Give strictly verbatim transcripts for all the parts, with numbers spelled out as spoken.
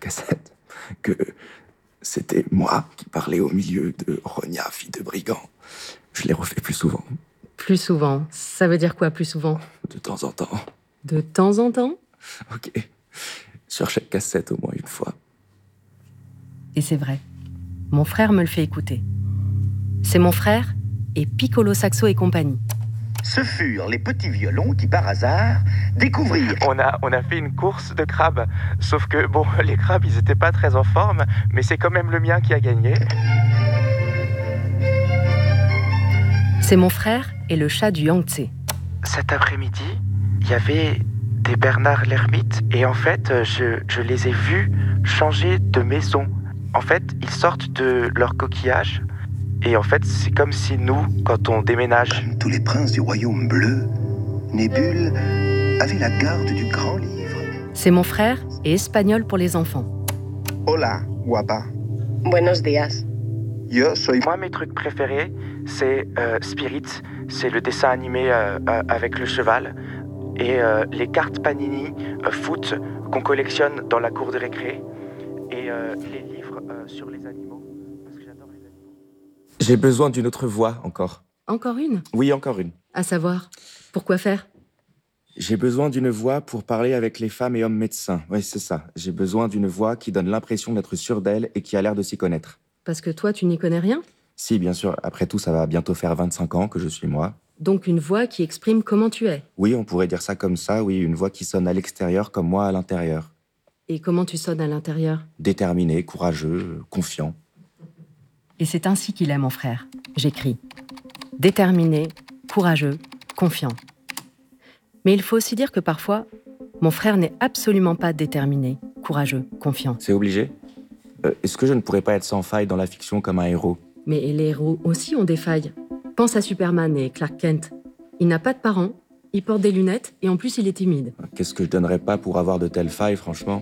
cassette que c'était moi qui parlais au milieu de Ronia, fille de brigand. Je l'ai refait plus souvent. Plus souvent? Ça veut dire quoi, plus souvent? De temps en temps. De temps en temps? Ok. Sur chaque cassette, au moins une fois. Et c'est vrai. Mon frère me le fait écouter. C'est mon frère et Piccolo Saxo et compagnie. Ce furent les petits violons qui, par hasard, découvrirent... On a, on a fait une course de crabes. Sauf que, bon, les crabes, ils étaient pas très en forme, mais c'est quand même le mien qui a gagné. C'est mon frère et le chat du Yangtze. Cet après-midi, il y avait des Bernard l'ermite, et en fait, je, je les ai vus changer de maison. En fait, ils sortent de leur coquillage, et en fait, c'est comme si nous, quand on déménage... Comme tous les princes du royaume bleu, Nébule avait la garde du grand livre. C'est mon frère et espagnol pour les enfants. Hola, guapa. Buenos días. Yo soy... Moi, mes trucs préférés, c'est euh, Spirit, c'est le dessin animé euh, euh, avec le cheval, et euh, les cartes Panini euh, foot qu'on collectionne dans la cour de récré, et euh, les livres euh, sur les animaux, parce que j'adore les animaux. J'ai besoin d'une autre voix, encore. Encore une? Oui, encore une. À savoir, pourquoi faire? J'ai besoin d'une voix pour parler avec les femmes et hommes médecins. Oui, c'est ça. J'ai besoin d'une voix qui donne l'impression d'être sûre d'elle et qui a l'air de s'y connaître. Parce que toi, tu n'y connais rien? Si, bien sûr. Après tout, ça va bientôt faire vingt-cinq ans que je suis moi. Donc une voix qui exprime comment tu es. Oui, on pourrait dire ça comme ça, oui. Une voix qui sonne à l'extérieur comme moi à l'intérieur. Et comment tu sonnes à l'intérieur? Déterminé, courageux, confiant. Et c'est ainsi qu'il est, mon frère. J'écris. Déterminé, courageux, confiant. Mais il faut aussi dire que parfois, mon frère n'est absolument pas déterminé, courageux, confiant. C'est obligé? euh, Est-ce que je ne pourrais pas être sans faille dans la fiction comme un héros? Mais les héros aussi ont des failles. Pense à Superman et Clark Kent. Il n'a pas de parents, il porte des lunettes et en plus il est timide. Qu'est-ce que je donnerais pas pour avoir de telles failles, franchement?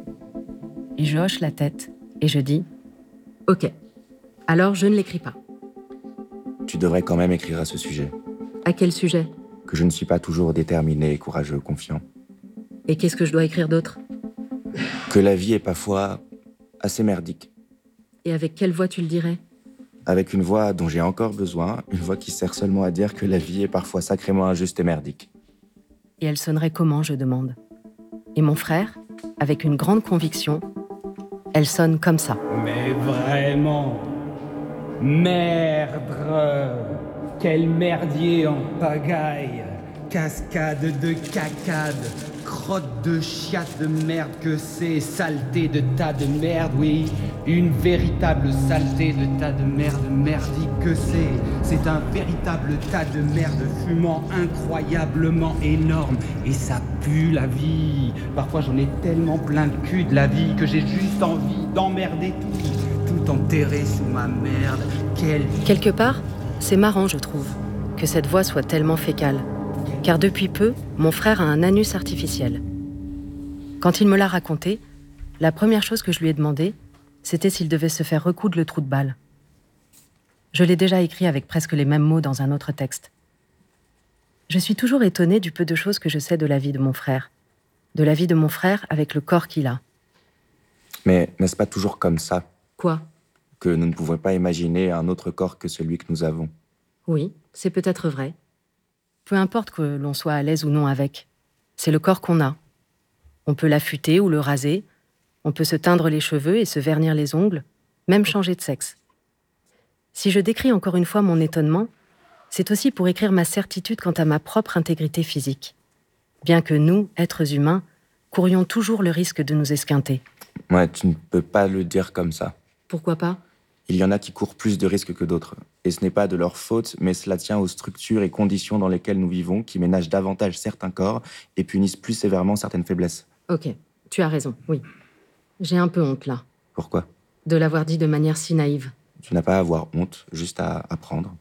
Et je hoche la tête et je dis « Ok, alors je ne l'écris pas. » Tu devrais quand même écrire à ce sujet. À quel sujet? Que je ne suis pas toujours déterminé, courageux, confiant. Et qu'est-ce que je dois écrire d'autre? Que la vie est parfois assez merdique. Et avec quelle voix tu le dirais? Avec une voix dont j'ai encore besoin, une voix qui sert seulement à dire que la vie est parfois sacrément injuste et merdique. Et elle sonnerait comment, je demande? Et mon frère, avec une grande conviction, elle sonne comme ça. Mais vraiment, merdre, quel merdier en pagaille, cascade de cacade, crotte de chiatte de merde que c'est, saleté de tas de merde, oui, une véritable saleté de tas de merde merdique que c'est, c'est un véritable tas de merde fumant incroyablement énorme, et ça pue la vie, parfois j'en ai tellement plein le cul de la vie que j'ai juste envie d'emmerder tout, tout enterré sous ma merde, quelle... Quelque part, c'est marrant, je trouve, que cette voix soit tellement fécale. Car depuis peu, mon frère a un anus artificiel. Quand il me l'a raconté, la première chose que je lui ai demandé, c'était s'il devait se faire recoudre le trou de balle. Je l'ai déjà écrit avec presque les mêmes mots dans un autre texte. Je suis toujours étonnée du peu de choses que je sais de la vie de mon frère. De la vie de mon frère avec le corps qu'il a. Mais n'est-ce pas toujours comme ça? Quoi? Que nous ne pouvons pas imaginer un autre corps que celui que nous avons. Oui, c'est peut-être vrai. Peu importe que l'on soit à l'aise ou non avec. C'est le corps qu'on a. On peut l'affûter ou le raser. On peut se teindre les cheveux et se vernir les ongles, même changer de sexe. Si je décris encore une fois mon étonnement, c'est aussi pour écrire ma certitude quant à ma propre intégrité physique. Bien que nous, êtres humains, courions toujours le risque de nous esquinter. Ouais, tu ne peux pas le dire comme ça. Pourquoi pas? Il y en a qui courent plus de risques que d'autres. Et ce n'est pas de leur faute, mais cela tient aux structures et conditions dans lesquelles nous vivons, qui ménagent davantage certains corps et punissent plus sévèrement certaines faiblesses. Ok, tu as raison, oui. J'ai un peu honte, là. Pourquoi? De l'avoir dit de manière si naïve. Tu n'as pas à avoir honte, juste à apprendre.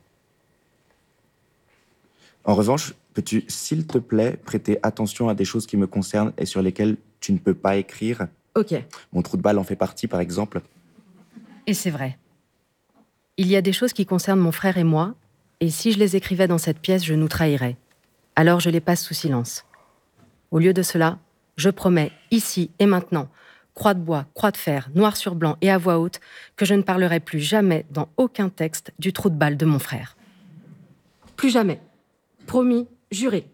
En revanche, peux-tu, s'il te plaît, prêter attention à des choses qui me concernent et sur lesquelles tu ne peux pas écrire? Ok. Mon trou de balle en fait partie, par exemple. Et c'est vrai. Il y a des choses qui concernent mon frère et moi, et si je les écrivais dans cette pièce, je nous trahirais. Alors je les passe sous silence. Au lieu de cela, je promets, ici et maintenant, croix de bois, croix de fer, noir sur blanc et à voix haute, que je ne parlerai plus jamais dans aucun texte du trou de balle de mon frère. Plus jamais. Promis, juré.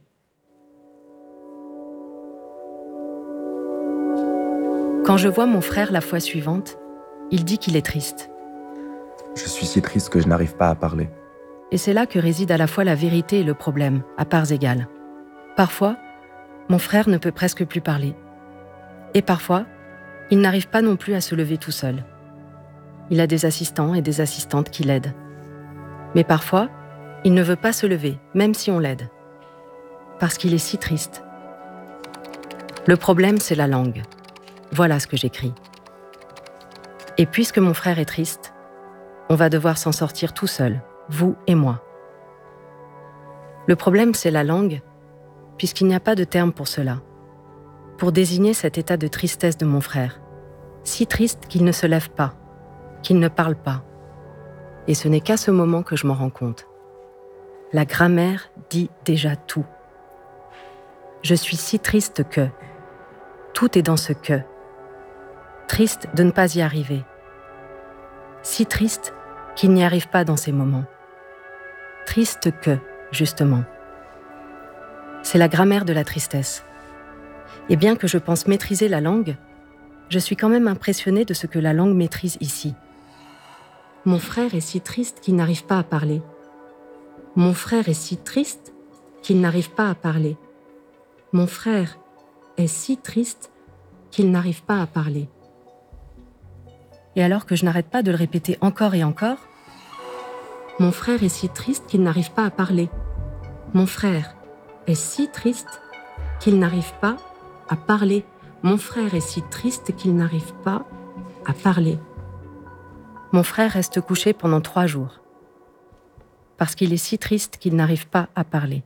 Quand je vois mon frère la fois suivante, il dit qu'il est triste. Je suis si triste que je n'arrive pas à parler. Et c'est là que réside à la fois la vérité et le problème, à parts égales. Parfois, mon frère ne peut presque plus parler. Et parfois, il n'arrive pas non plus à se lever tout seul. Il a des assistants et des assistantes qui l'aident. Mais parfois, il ne veut pas se lever, même si on l'aide. Parce qu'il est si triste. Le problème, c'est la langue. Voilà ce que j'écris. Et puisque mon frère est triste, on va devoir s'en sortir tout seul, vous et moi. Le problème, c'est la langue, puisqu'il n'y a pas de terme pour cela, pour désigner cet état de tristesse de mon frère, si triste qu'il ne se lève pas, qu'il ne parle pas. Et ce n'est qu'à ce moment que je m'en rends compte. La grammaire dit déjà tout. Je suis si triste que... Tout est dans ce que. Triste de ne pas y arriver. Si triste qu'il n'y arrive pas dans ces moments. Triste que, justement. C'est la grammaire de la tristesse. Et bien que je pense maîtriser la langue, je suis quand même impressionnée de ce que la langue maîtrise ici. Mon frère est si triste qu'il n'arrive pas à parler. Mon frère est si triste qu'il n'arrive pas à parler. Mon frère est si triste qu'il n'arrive pas à parler. Et alors que je n'arrête pas de le répéter encore et encore, mon frère est si triste qu'il n'arrive pas à parler. Mon frère est si triste qu'il n'arrive pas à parler. Mon frère est si triste qu'il n'arrive pas à parler. Mon frère reste couché pendant trois jours, parce qu'il est si triste qu'il n'arrive pas à parler.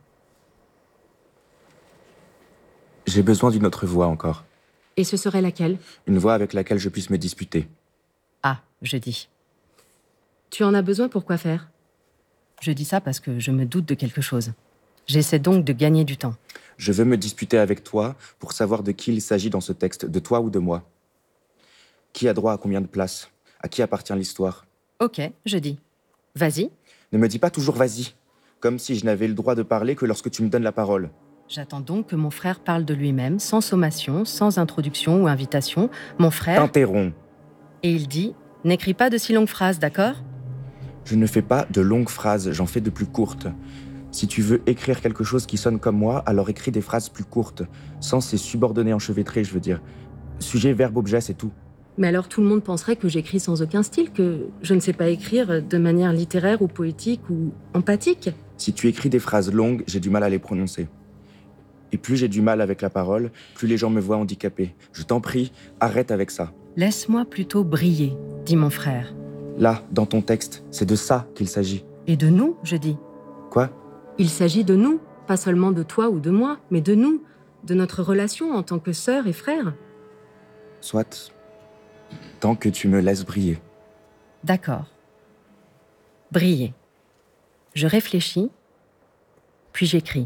J'ai besoin d'une autre voix encore. Et ce serait laquelle ? Une voix avec laquelle je puisse me disputer. Ah, je dis. Tu en as besoin pour quoi faire ? Je dis ça parce que je me doute de quelque chose. J'essaie donc de gagner du temps. Je veux me disputer avec toi pour savoir de qui il s'agit dans ce texte, de toi ou de moi. Qui a droit à combien de places ? À qui appartient l'histoire ? Ok, je dis. Vas-y. Ne me dis pas toujours vas-y, comme si je n'avais le droit de parler que lorsque tu me donnes la parole. J'attends donc que mon frère parle de lui-même, sans sommation, sans introduction ou invitation. Mon frère... T'interromps. Et il dit, n'écris pas de si longues phrases, d'accord ? Je ne fais pas de longues phrases, j'en fais de plus courtes. Si tu veux écrire quelque chose qui sonne comme moi, alors écris des phrases plus courtes, sans ces subordonnés enchevêtrés, je veux dire. Sujet, verbe, objet, c'est tout. Mais alors tout le monde penserait que j'écris sans aucun style, que je ne sais pas écrire de manière littéraire ou poétique ou empathique. Si tu écris des phrases longues, j'ai du mal à les prononcer. Et plus j'ai du mal avec la parole, plus les gens me voient handicapé. Je t'en prie, arrête avec ça. Laisse-moi plutôt briller, dit mon frère. Là, dans ton texte, c'est de ça qu'il s'agit. Et de nous, je dis. Quoi ? Il s'agit de nous, pas seulement de toi ou de moi, mais de nous, de notre relation en tant que sœurs et frères. Soit, tant que tu me laisses briller. D'accord. Briller. Je réfléchis, puis j'écris.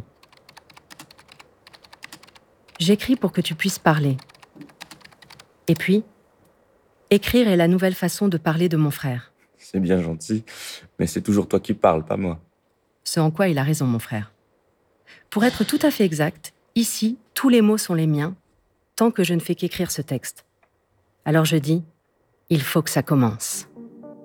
J'écris pour que tu puisses parler. Et puis, écrire est la nouvelle façon de parler de mon frère. C'est bien gentil, mais c'est toujours toi qui parles, pas moi. Ce en quoi il a raison, mon frère. Pour être tout à fait exact, ici, tous les mots sont les miens, tant que je ne fais qu'écrire ce texte. Alors je dis, il faut que ça commence.